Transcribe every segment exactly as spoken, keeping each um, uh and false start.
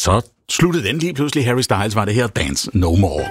så sluttede den lige pludselig. Harry Styles var det her, Dance No More.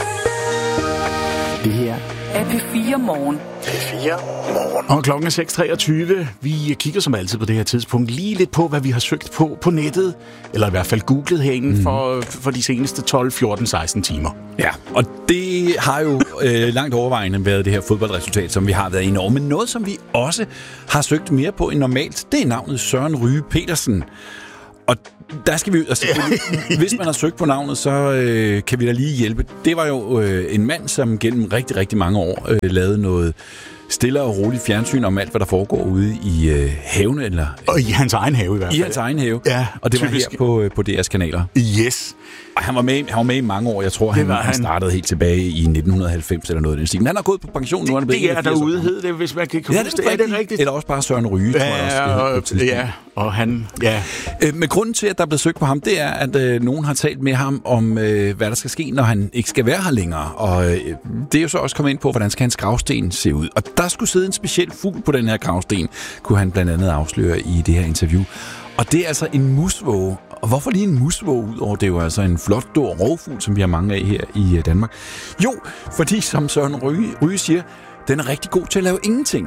Det her er P fire Morgen. P fire Morgen. Og klokken er seks treogtyve. Vi kigger som altid på det her tidspunkt lige lidt på, hvad vi har søgt på på nettet. Eller i hvert fald googlet herinde mm. for, for de seneste tolv, fjorten, seksten timer. Ja, og det har jo øh, langt overvejende været det her fodboldresultat, som vi har været inde over. Men noget, som vi også har søgt mere på end normalt, det er navnet Søren Ryge Petersen. Og der skal vi altså, hvis man har søgt på navnet, så øh, kan vi da lige hjælpe. Det var jo øh, en mand, som gennem rigtig, rigtig mange år øh, lavede noget stille og roligt fjernsyn om alt, hvad der foregår ude i øh, haven. Eller, og i hans egen have i hvert fald. I hans egen have. Ja, og det typisk. var her på, øh, på D R's kanaler. Yes. Og han var med, han var med i mange år. Jeg tror, han, han startede helt tilbage i nitten halvfems eller noget af den stil. Men han har gået på pension nu. Det, det er derude, hed det, hvis man kan huske ja, det. Er det, er det rigtigt? Eller også bare Søren Ryge, ja, tror jeg også. Og, ja, og han, ja. Øh, men grunden til, at der er blevet søgt på ham, det er, at øh, nogen har talt med ham om, øh, hvad der skal ske, når han ikke skal være her længere. Og øh, det er jo så også kommet ind på, hvordan skal hans gravsten se ud. Og der skulle sidde en speciel fugl på den her gravsten, kunne han blandt andet afsløre i det her interview. Og det er altså en musvåge. Og hvorfor lige en musvåge ud over? Det er jo altså en flot, stor rovfugl, som vi har mange af her i Danmark. Jo, fordi som Søren Ryge, Ryge siger, den er rigtig god til at lave ingenting.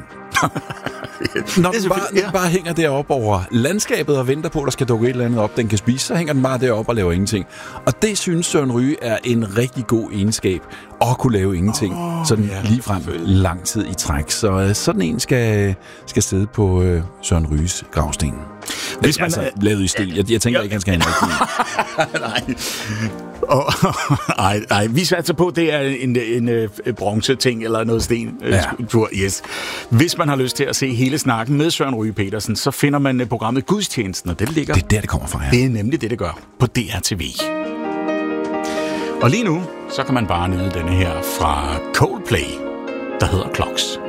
Når den bare, ja. bare hænger deroppe over landskabet og venter på, at der skal dukke et eller andet op, den kan spise, så hænger den bare deroppe og laver ingenting. Og det synes Søren Ryge er en rigtig god egenskab at kunne lave ingenting. Oh, sådan ja, lige frem lang tid i træk. Så uh, sådan en skal, skal sidde på uh, Søren Ryges gravsten. Hvis man altså er lavet i stil. Jeg, jeg tænker ja. ikke, han skal have en rigtig. Nej. Og, ej, ej, vi satser på, det er en, en, en bronze-ting eller noget sten. Ja. Yes. Hvis man har lyst til at se hele snakken med Søren Ryge Petersen, så finder man programmet Gudstjenesten, og det ligger. Det er der, det kommer fra, ja. Det er nemlig det, det gør på D R T V. Og lige nu, så kan man bare nyde denne her fra Coldplay, der hedder Clocks.